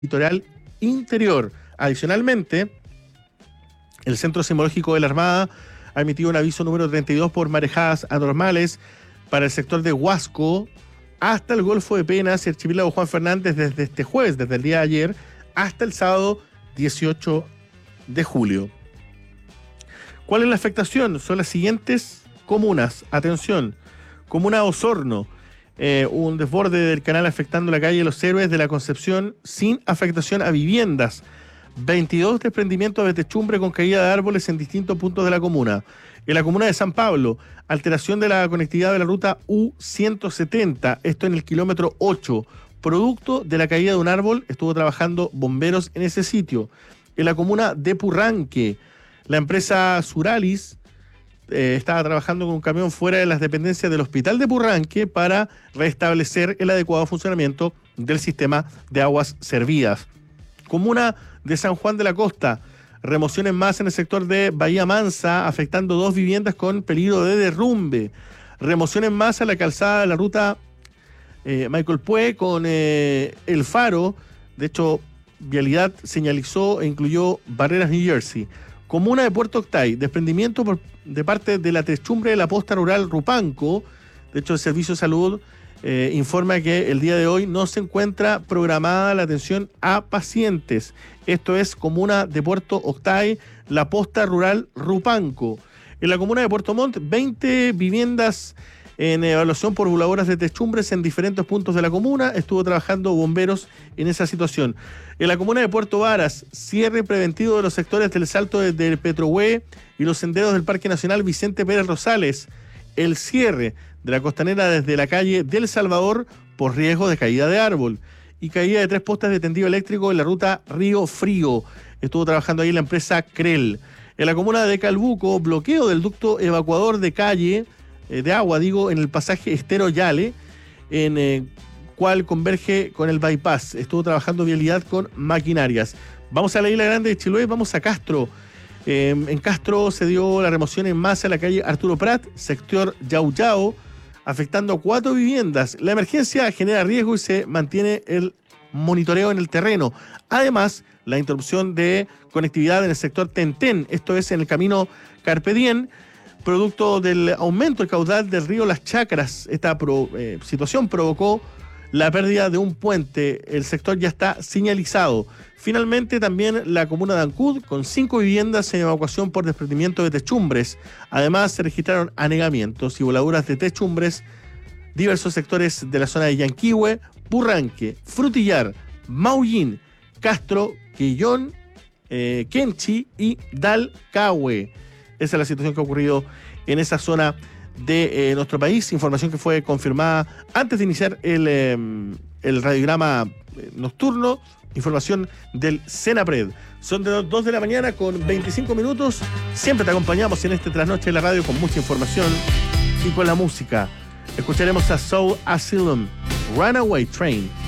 litoral interior. Adicionalmente, el Centro Sismológico de la Armada ha emitido un aviso número 32 por marejadas anormales para el sector de Huasco hasta el Golfo de Penas y Archipiélago Juan Fernández desde este jueves, desde el día de ayer, hasta el sábado 18 de julio. ¿Cuál es la afectación? Son las siguientes comunas. Atención, comuna Osorno, un desborde del canal afectando la calle Los Héroes de la Concepción sin afectación a viviendas. 22 desprendimientos de techumbre con caída de árboles en distintos puntos de la comuna. En la comuna de San Pablo, alteración de la conectividad de la ruta U170, esto en el kilómetro 8. Producto de la caída de un árbol, estuvo trabajando bomberos en ese sitio. En la comuna de Purranque, la empresa Suralis estaba trabajando con un camión fuera de las dependencias del hospital de Purranque para restablecer el adecuado funcionamiento del sistema de aguas servidas. Comuna de San Juan de la Costa, remoción en masa en el sector de Bahía Mansa, afectando 2 viviendas con peligro de derrumbe. Remoción en masa en la calzada de la ruta Michael Pue con El Faro. De hecho, Vialidad señalizó e incluyó Barreras New Jersey. Comuna de Puerto Octay, desprendimiento de parte de la techumbre de la posta rural Rupanco. De hecho, el Servicio de Salud informa que el día de hoy no se encuentra programada la atención a pacientes. Esto es comuna de Puerto Octay, la posta rural Rupanco. En la comuna de Puerto Montt, 20 viviendas en evaluación por voladoras de techumbres en diferentes puntos de la comuna. Estuvo trabajando bomberos en esa situación. En la comuna de Puerto Varas, cierre preventivo de los sectores del Salto del Petrohue y los senderos del Parque Nacional Vicente Pérez Rosales. El cierre de la costanera desde la calle del Salvador por riesgo de caída de árbol y caída de 3 postes de tendido eléctrico en la ruta Río Frío. Estuvo trabajando ahí la empresa Crel. En la comuna de Calbuco, bloqueo del ducto evacuador de calle, de agua, en el pasaje Estero Yale, en cual converge con el bypass. Estuvo trabajando Vialidad con maquinarias. Vamos a la Isla Grande de Chiloé, vamos a Castro. En Castro se dio la remoción en masa en la calle Arturo Prat, sector Yauyao, afectando 4 viviendas. La emergencia genera riesgo y se mantiene el monitoreo en el terreno. Además, la interrupción de conectividad en el sector Tentén, esto es en el camino Carpe Diem, producto del aumento del caudal del río Las Chacras. Esta situación provocó la pérdida de un puente. El sector ya está señalizado. Finalmente, también la comuna de Ancud, con 5 viviendas en evacuación por desprendimiento de techumbres. Además, se registraron anegamientos y voladuras de techumbres diversos sectores de la zona de Yanquihue, Purranque, Frutillar, Maullín, Castro, Quillón, Kenchi y Dalcahue. Esa es la situación que ha ocurrido en esa zona de nuestro país. Información que fue confirmada antes de iniciar el radiograma nocturno. Información del Senapred. Son de 2 de la mañana con 25 minutos. Siempre te acompañamos en este trasnoche de la radio con mucha información y con la música. Escucharemos a Soul Asylum, Runaway Train.